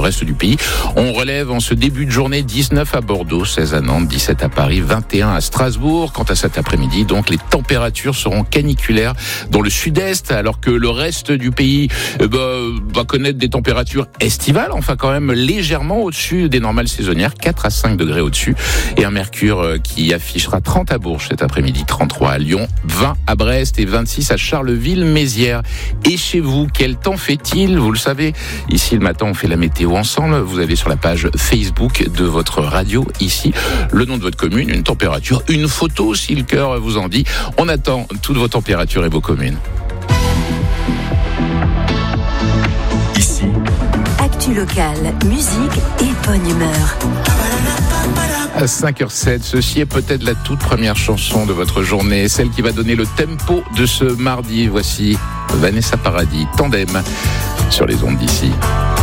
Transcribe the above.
reste du pays. On relève en ce début de journée 19 à Bordeaux, 16 à Nantes, 17 à Paris, 21 à Strasbourg. Quant à cet après-midi, donc, les températures seront caniculaires dans le sud-est, alors que le reste du pays va connaître des températures estivales, enfin quand même légèrement au-dessus des normales saisonnières, 4 à 5 degrés au-dessus, et un mercure qui affichera 30 à Bourges cet après-midi, 33 à Lyon, 20 à Brest et 26 à Charleville-Mézières. Et chez vous, quel temps fait-il ? Vous le savez, ici le matin on fait la météo ensemble, vous avez sur la page Facebook de votre radio ici le nom de votre commune, une température, une photo si le cœur vous en dit. On attend toutes vos températures et vos communes. Ici, actu locale, musique et bonne humeur. À 5h07, ceci est peut-être la toute première chanson de votre journée, celle qui va donner le tempo de ce mardi. Voici Vanessa Paradis, Tandem, sur les ondes d'ici.